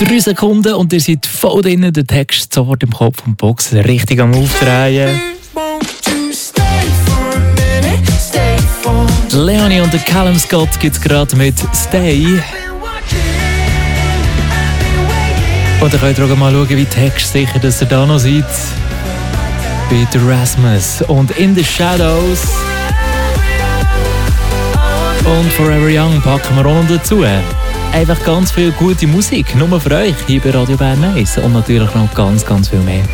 3 Sekunden und ihr seid voll drinnen, der Text sofort im Kopf und Box richtig am Aufdrehen. Leonie und der Callum Scott gibt es gerade mit Stay. Und ihr könnt auch mal schauen, wie Text sicher, dass ihr da noch seid. Bei The Rasmus und In the Shadows. Und Forever Young packen wir auch noch dazu. Einfach ganz viel gute Musik, nur für euch hier bei Radio Bern 1. Und natürlich noch ganz, ganz viel mehr.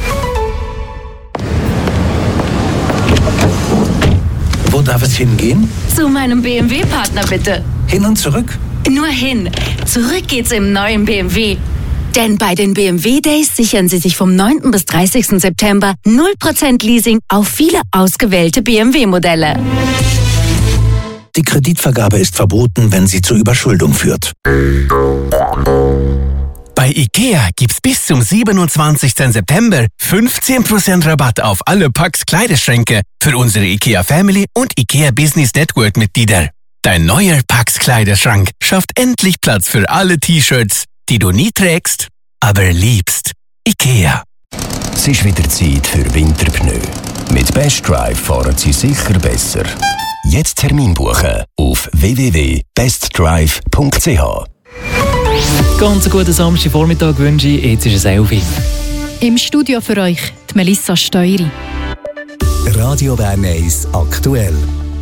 Wo darf es hingehen? Zu meinem BMW-Partner bitte. Hin und zurück? Nur hin. Zurück geht's im neuen BMW. Denn bei den BMW Days sichern Sie sich vom 9. bis 30. September 0% Leasing auf viele ausgewählte BMW-Modelle. Die Kreditvergabe ist verboten, wenn sie zur Überschuldung führt. Bei IKEA gibt's bis zum 27. September 15% Rabatt auf alle Pax Kleiderschränke für unsere IKEA Family und IKEA Business Network Mitglieder. Dein neuer Pax Kleiderschrank schafft endlich Platz für alle T-Shirts, die du nie trägst, aber liebst. IKEA. Es ist wieder Zeit für Winterpneu. Mit Best Drive fahren Sie sicher besser. Jetzt Termin buchen auf www.bestdrive.ch. Ganz einen guten Samstagvormittag wünsche ich. Jetzt ist es 11 Uhr. Im Studio für euch die Melissa Steury. Radio Bern 1 aktuell.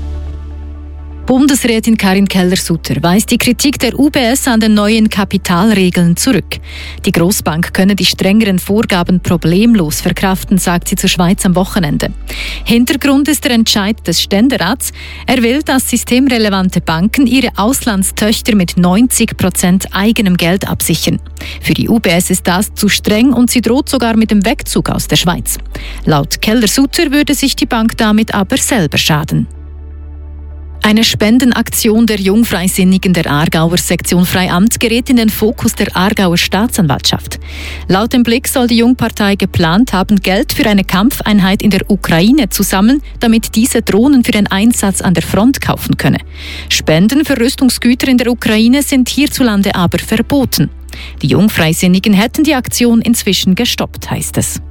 Bundesrätin Karin Keller-Sutter weist die Kritik der UBS an den neuen Kapitalregeln zurück. Die Grossbank könne die strengeren Vorgaben problemlos verkraften, sagt sie zur Schweiz am Wochenende. Hintergrund ist der Entscheid des Ständerats. Er will, dass systemrelevante Banken ihre Auslandstöchter mit 90% eigenem Geld absichern. Für die UBS ist das zu streng und sie droht sogar mit dem Wegzug aus der Schweiz. Laut Keller-Sutter würde sich die Bank damit aber selber schaden. Eine Spendenaktion der Jungfreisinnigen der Aargauer Sektion Freiamt gerät in den Fokus der Aargauer Staatsanwaltschaft. Laut dem Blick soll die Jungpartei geplant haben, Geld für eine Kampfeinheit in der Ukraine zu sammeln, damit diese Drohnen für den Einsatz an der Front kaufen könne. Spenden für Rüstungsgüter in der Ukraine sind hierzulande aber verboten. Die Jungfreisinnigen hätten die Aktion inzwischen gestoppt, heißt es.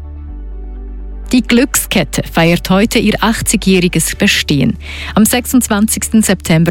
Die Glückskette feiert heute ihr 80-jähriges Bestehen. Am 26. September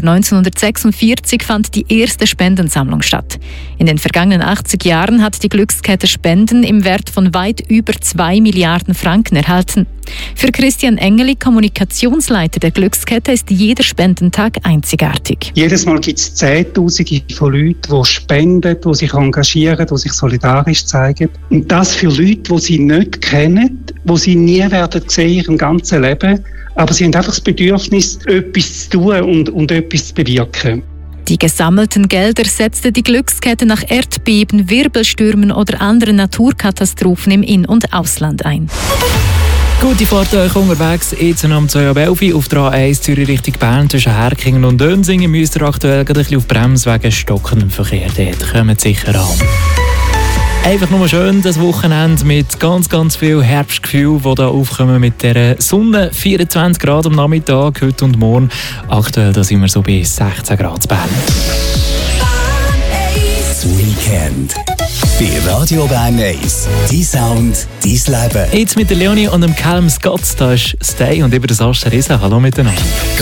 1946 fand die erste Spendensammlung statt. In den vergangenen 80 Jahren hat die Glückskette Spenden im Wert von weit über 2 Milliarden Franken erhalten. Für Christian Engeli, Kommunikationsleiter der Glückskette, ist jeder Spendentag einzigartig. Jedes Mal gibt es Zehntausende von Leuten, die spenden, die sich engagieren, die sich solidarisch zeigen. Und das für Leute, die sie nicht kennen, die sie nie werden sehen in ihrem ganzen Leben. Aber sie haben einfach das Bedürfnis, etwas zu tun und etwas zu bewirken. Die gesammelten Gelder setzte die Glückskette nach Erdbeben, Wirbelstürmen oder anderen Naturkatastrophen im In- und Ausland ein. Gute Fahrt euch unterwegs, jetzt um 2.11 Uhr auf der A1 Zürich Richtung Bern zwischen Herkingen und Dönsingen müsst ihr aktuell ein bisschen auf Bremse wegen stockendem Verkehr. Dort kommt sicher an. Einfach nur schön das Wochenende mit ganz, ganz viel Herbstgefühl, das da aufkommen mit der Sonne. 24 Grad am Nachmittag, heute und morgen. Aktuell da sind wir so bei 16 Grad in Bern. Das Weekend. Bei Radio Bern 1. Dein Sound, dein Leben. Jetzt mit der Leonie und dem Callum Scott, da ist Stay und über das Aster Riesen. Hallo miteinander.